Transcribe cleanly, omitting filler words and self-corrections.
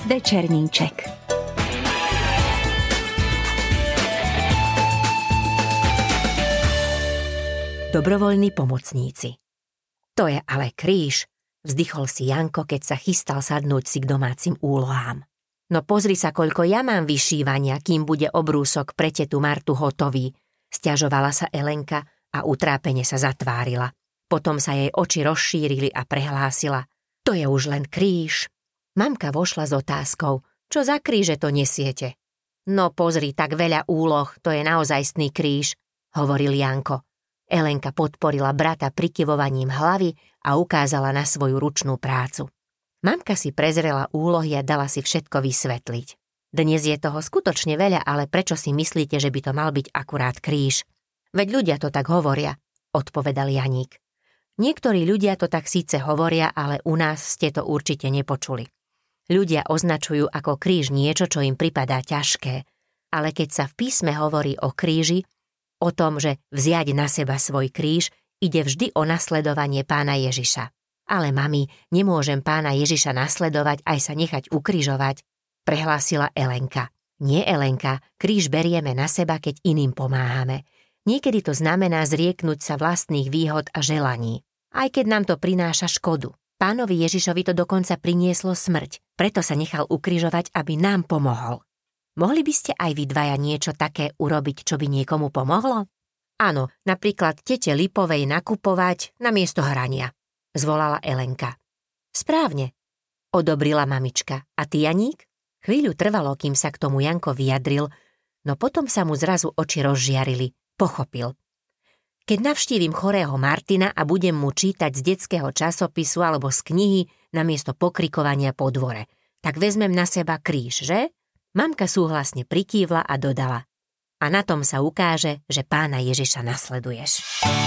Večerníček. Dobrovoľní pomocníci. To je ale kríž, vzdychol si Janko, keď sa chystal sadnúť si k domácim úlohám. No pozri sa, koľko ja mám vyšívania, kým bude obrúsok pre tetu Martu hotový, sťažovala sa Elenka a utrápene sa zatvárila. Potom sa jej oči rozšírili a prehlásila: To je už len kríž. Mamka vošla s otázkou: Čo za kríže to nesiete? No pozri, tak veľa úloh, to je naozajstný kríž, hovoril Janko. Elenka podporila brata prikyvovaním hlavy a ukázala na svoju ručnú prácu. Mamka si prezrela úlohy a dala si všetko vysvetliť. Dnes je toho skutočne veľa, ale prečo si myslíte, že by to mal byť akurát kríž? Veď ľudia to tak hovoria, odpovedal Janík. Niektorí ľudia to tak síce hovoria, ale u nás ste to určite nepočuli. Ľudia označujú ako kríž niečo, čo im pripadá ťažké, ale keď sa v písme hovorí o kríži, o tom, že vziať na seba svoj kríž, ide vždy o nasledovanie Pána Ježiša. Ale mami, nemôžem Pána Ježiša nasledovať aj sa nechať ukrižovať, prehlásila Elenka. Nie, Elenka, kríž berieme na seba, keď iným pomáhame. Niekedy to znamená zrieknúť sa vlastných výhod a želaní, aj keď nám to prináša škodu. Pánovi Ježišovi to dokonca prinieslo smrť, preto sa nechal ukrižovať, aby nám pomohol. Mohli by ste aj vy dvaja niečo také urobiť, čo by niekomu pomohlo? Áno, napríklad tete Lipovej nakupovať namiesto hrania, zvolala Elenka. Správne, odobrila mamička. A ty, Janík? Chvíľu trvalo, kým sa k tomu Janko vyjadril, no potom sa mu zrazu oči rozžiarili. Pochopil. Keď navštívim chorého Martina a budem mu čítať z detského časopisu alebo z knihy namiesto pokrikovania po dvore, tak vezmem na seba kríž, že? Mamka súhlasne prikývla a dodala: A na tom sa ukáže, že Pána Ježiša nasleduješ.